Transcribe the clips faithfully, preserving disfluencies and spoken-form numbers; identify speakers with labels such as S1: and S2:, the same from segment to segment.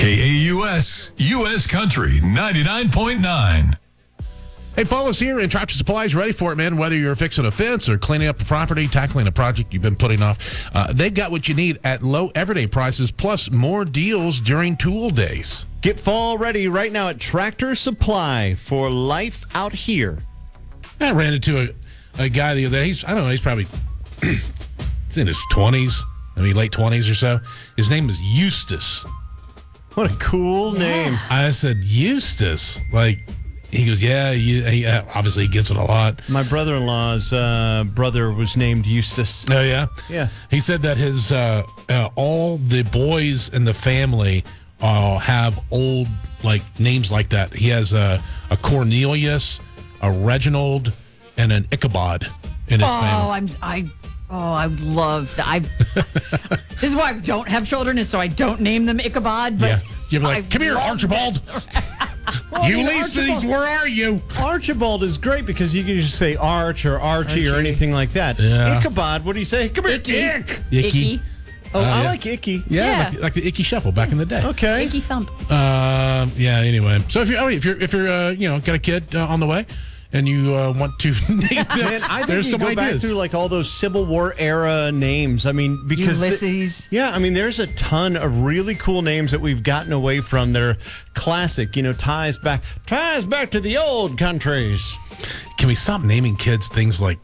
S1: K A U S, U S Country, ninety-nine point nine.
S2: Hey, follow us here, and Tractor Supply is ready for it, man. Whether you're fixing a fence or cleaning up a property, tackling a project you've been putting off, uh, they've got what you need at low everyday prices, plus more deals during tool days.
S3: Get fall ready right now at Tractor Supply for life out here.
S2: I ran into a, a guy the other day. He's, I don't know, he's probably he's in his twenties, I mean, late twenties or so. His name is Eustace.
S3: What a cool name.
S2: I said, Eustace? Like, he goes, yeah, you, he, uh, obviously he gets it a lot.
S3: My brother-in-law's uh, brother was named Eustace.
S2: Oh, yeah?
S3: Yeah.
S2: He said that his uh, uh, all the boys in the family uh, have old, like, names like that. He has uh, a Cornelius, a Reginald, and an Ichabod in his
S4: oh,
S2: family.
S4: I'm I oh I would love that. I this is why I don't have children, is so I don't name them Ichabod. But
S2: yeah. You'd be like,
S4: I
S2: come here,
S4: love
S2: Archibald.
S3: Well,
S2: you
S3: I mean,
S2: Ulysses,
S3: Archibald-
S2: where are you?
S3: Archibald is great because you can just say Arch or Archie, or
S2: Archie.
S3: anything like that.
S2: Yeah.
S3: Ichabod, what do you say? Come here,
S4: Icky.
S3: Ick.
S4: Icky.
S3: Oh,
S2: Uh,
S3: I
S2: yeah.
S3: like Icky.
S2: Yeah,
S4: Yeah.
S2: Like, like the Icky Shuffle back in the day.
S3: Okay.
S4: Icky thump.
S2: Um, yeah. Anyway, so if you oh, if you're if you're uh, you know got a kid uh, on the way and you uh, want to name them,
S3: Man, I think
S2: there's
S3: you
S2: some
S3: go
S2: ideas.
S3: back through like all those Civil War era names. I mean, because the-
S4: Ulysses.
S3: yeah, I mean, there's a ton of really cool names that we've gotten away from that are classic. You know, ties back ties back to the old countries.
S2: Can we stop naming kids things like,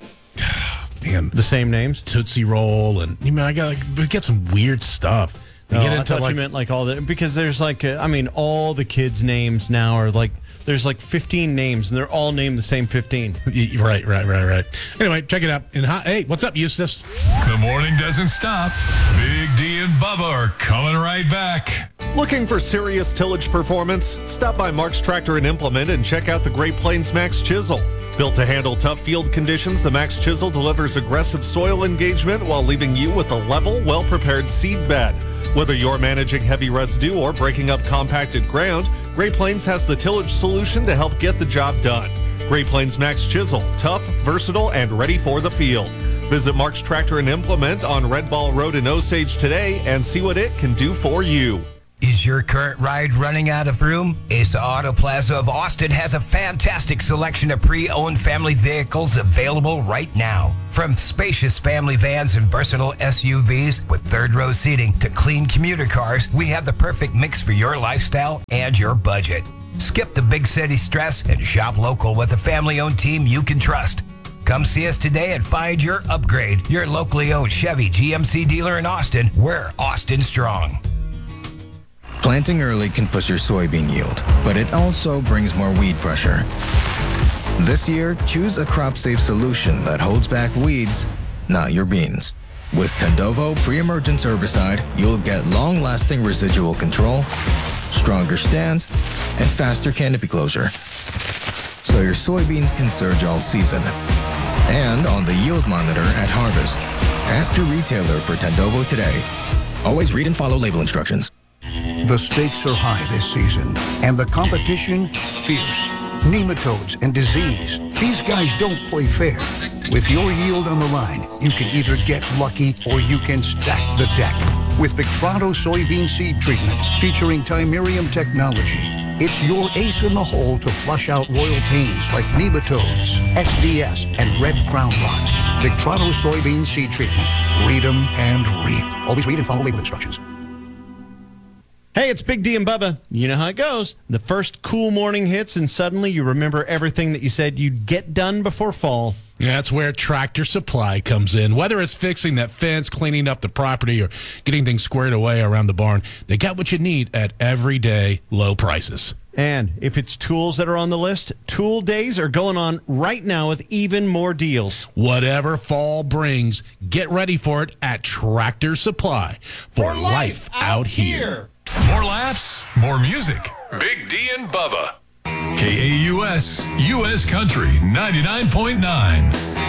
S2: man,
S3: The same names.
S2: Tootsie Roll, and you know I got like we get some weird stuff. They
S3: Oh,
S2: get
S3: I
S2: into
S3: thought
S2: like
S3: you meant like all the because there's like uh, I mean all the kids' names now are like there's like fifteen names and they're all named the same fifteen.
S2: y- right, right, right, right. Anyway, check it out. And hi, hey, what's up, Eustace?
S1: The morning doesn't stop. Big D and Bubba are coming right back.
S5: Looking for serious tillage performance? Stop by Mark's Tractor and Implement and check out the Great Plains Max Chisel. Built to handle tough field conditions, the Max Chisel delivers aggressive soil engagement while leaving you with a level, well-prepared seed bed. Whether you're managing heavy residue or breaking up compacted ground, Great Plains has the tillage solution to help get the job done. Great Plains Max Chisel, tough, versatile, and ready for the field. Visit Mark's Tractor and Implement on Red Ball Road in Osage today and see what it can do for you.
S6: Is your current ride running out of room? Asa Auto Plaza of Austin has a fantastic selection of pre-owned family vehicles available right now. From spacious family vans and versatile S U Vs with third-row seating to clean commuter cars, we have the perfect mix for your lifestyle and your budget. Skip the big city stress and shop local with a family-owned team you can trust. Come see us today and find your upgrade. Your locally owned Chevy G M C dealer in Austin. We're Austin Strong.
S7: Planting early can push your soybean yield, but it also brings more weed pressure. This year, choose a crop-safe solution that holds back weeds, not your beans. With Tendovo pre-emergence herbicide, you'll get long-lasting residual control, stronger stands, and faster canopy closure. So your soybeans can surge all season. And on the yield monitor at harvest, ask your retailer for Tendovo today. Always read and follow label instructions.
S8: The stakes are high this season, and the competition fierce. Nematodes and disease. These guys don't play fair. With your yield on the line, you can either get lucky or you can stack the deck. With Victrano soybean seed treatment featuring Timerium technology, it's your ace in the hole to flush out royal pains like nematodes, S D S, and red ground rot. Victrano soybean seed treatment. Read them and reap. Always read and follow label instructions.
S3: Hey, it's Big D and Bubba. You know how it goes. The first cool morning hits, and suddenly you remember everything that you said you'd get done before fall.
S2: Yeah, that's where Tractor Supply comes in. Whether it's fixing that fence, cleaning up the property, or getting things squared away around the barn, they got what you need at everyday low prices.
S3: And if it's tools that are on the list, tool days are going on right now with even more deals.
S2: Whatever fall brings, get ready for it at Tractor Supply for, life, out here.
S1: More laughs, more music. Big D and Bubba. K A U S, U S Country, ninety-nine point nine.